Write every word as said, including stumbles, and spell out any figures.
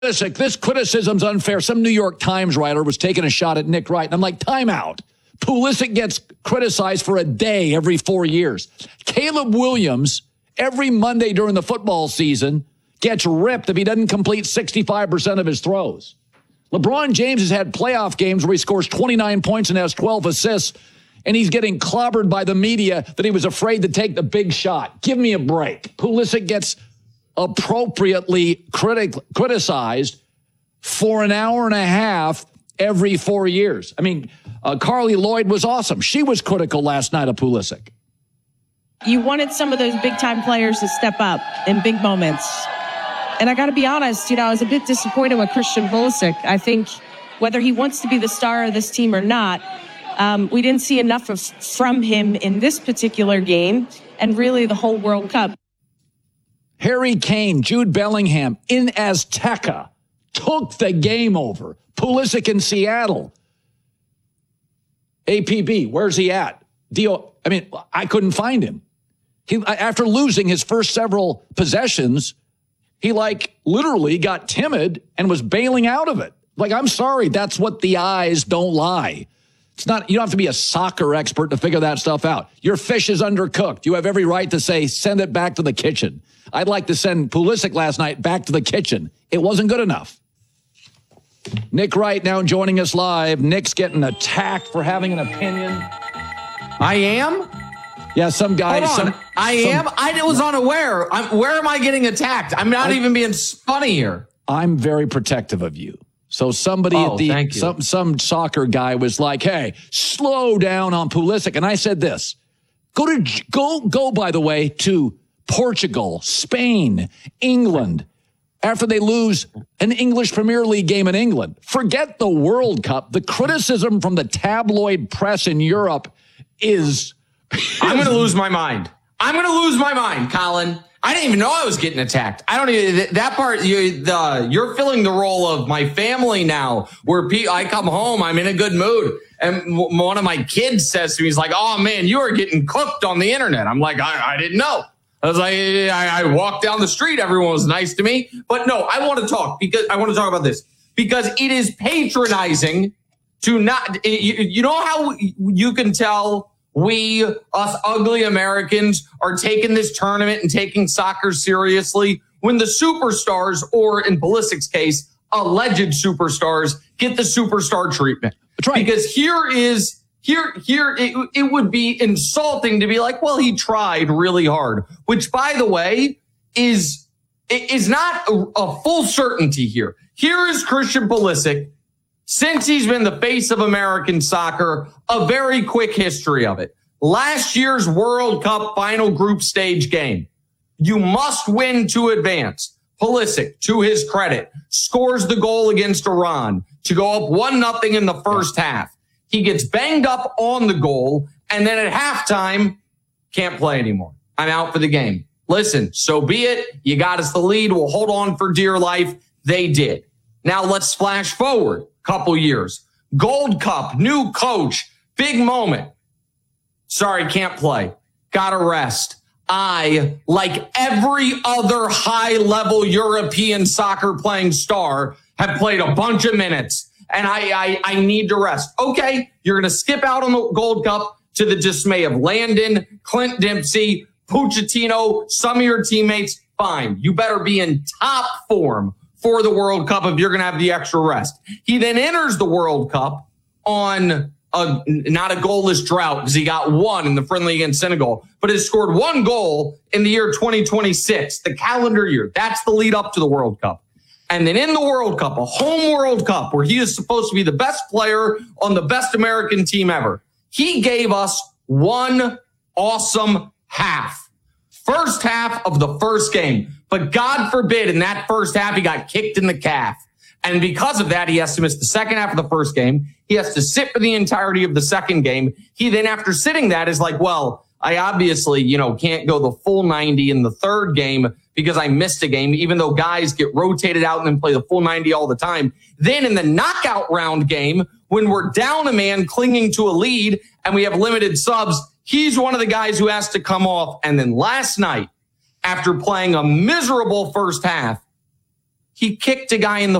This criticism's unfair. Some New York Times writer was taking a shot at Nick Wright, and I'm like, time out. Pulisic gets criticized for a day every four years. Caleb Williams, every Monday during the football season, gets ripped if he doesn't complete sixty-five percent of his throws. LeBron James has had playoff games where he scores twenty-nine points and has twelve assists, and he's getting clobbered by the media that he was afraid to take the big shot. Give me a break. Pulisic gets appropriately critic- criticized for an hour and a half every four years. I mean, uh, Carly Lloyd was awesome. She was critical last night of Pulisic. You wanted some of those big-time players to step up in big moments. And I got to be honest, you know, I was a bit disappointed with Christian Pulisic. I think whether he wants to be the star of this team or not, um, we didn't see enough of, from him in this particular game and really the whole World Cup. Harry Kane, Jude Bellingham in Azteca took the game over. Pulisic in Seattle. A P B, where's he at? Dio, I mean, I couldn't find him. He, after losing his first several possessions, he like literally got timid and was bailing out of it. Like, I'm sorry, that's what the eyes don't lie. It's not, you don't have to be a soccer expert to figure that stuff out. Your fish is undercooked. You have every right to say, send it back to the kitchen. I'd like to send Pulisic last night back to the kitchen. It wasn't good enough. Nick Wright now joining us live. Nick's getting attacked for having an opinion. I am? Yeah, some guy. Hold on. Some, I some, am? I was unaware. I'm, where am I getting attacked? I'm not I, even being funny here. I'm very protective of you. So somebody oh, at the thank you. some some soccer guy was like, "Hey, slow down on Pulisic." And I said this: Go to go go by the way to Portugal, Spain, England. After they lose an English Premier League game in England, forget the World Cup. The criticism from the tabloid press in Europe is, I'm going to lose my mind. I'm going to lose my mind, Colin. I didn't even know I was getting attacked. I don't even, that part, you, the, you're filling the role of my family now, where pe- I come home, I'm in a good mood. And w- one of my kids says to me, he's like, "Oh man, you are getting cooked on the internet." I'm like, I, I didn't know. I was like, I, I walked down the street. Everyone was nice to me. But no, I want to talk because I want to talk about this because it is patronizing to not, you, you know how you can tell we, us ugly Americans, are taking this tournament and taking soccer seriously when the superstars, or in Pulisic's case, alleged superstars, get the superstar treatment. That's right. Because here is, here, here, it, it would be insulting to be like, well, he tried really hard, which, by the way, is, is not a, a full certainty here. Here is Christian Pulisic. Since he's been the face of American soccer, a very quick history of it. Last year's World Cup final group stage game. You must win to advance. Pulisic, to his credit, scores the goal against Iran to go up one nothing in the first half. He gets banged up on the goal, and then at halftime, can't play anymore. I'm out for the game. Listen, so be it. You got us the lead. We'll hold on for dear life. They did. Now let's flash forward. Couple years. Gold Cup, new coach, big moment. Sorry, can't play. Gotta rest. I, like every other high-level European soccer playing star, have played a bunch of minutes, and I, I, I need to rest. Okay, you're going to skip out on the Gold Cup to the dismay of Landon, Clint Dempsey, Pochettino, some of your teammates. Fine. You better be in top form for the World Cup if you're going to have the extra rest. He then enters the World Cup on a, not a goalless drought because he got one in the friendly against Senegal, but has scored one goal in the year twenty twenty-six, the calendar year. That's the lead up to the World Cup. And then in the World Cup, a home World Cup where he is supposed to be the best player on the best American team ever, he gave us one awesome half. First half of the first game. But God forbid, in that first half, he got kicked in the calf. And because of that, he has to miss the second half of the first game. He has to sit for the entirety of the second game. He then, after sitting that, is like, well, I obviously, you know, can't go the full ninety in the third game because I missed a game, even though guys get rotated out and then play the full ninety all the time. Then in the knockout round game, when we're down a man clinging to a lead and we have limited subs, he's one of the guys who has to come off. And then last night, after playing a miserable first half, he kicked a guy in the